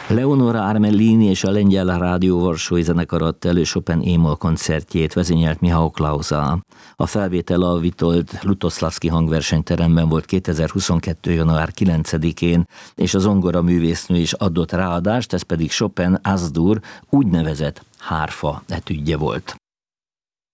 Leonora Armellini és a Lengyel Rádió Varsói zenekar adta elő Chopin E-moll koncertjét, vezényelt Michał Klausa. A felvétel a Witold Lutosławski hangversenyteremben volt 2022. január 9-én, és a zongora művésznő is adott ráadást, ez pedig Chopin As-dur úgynevezett hárfa etüdje volt.